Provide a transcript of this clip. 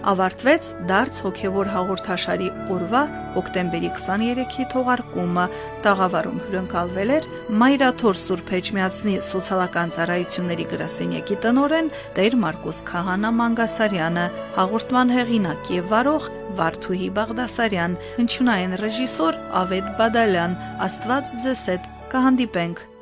ավարտվեց դարձ հոգևոր հաղորդաշարի օրվա հոկտեմբերի 23-ի թողարկումը։ Տաղավարում հյուրընկալվել էր Մայրաթոր Սուրբ Էջմիածնի սոցիալական ծառայությունների գրասենյակի տնօրեն Տեր Մարկոս Քահանա Մանգասարյանը, հաղորդման հեղինակ եւ վարող Վարդուհի Բաղդասարյան, հնչյունային ռեժիսոր Ավետ Բադալյան։ Աստված ձեզ հետ, կհանդիպենք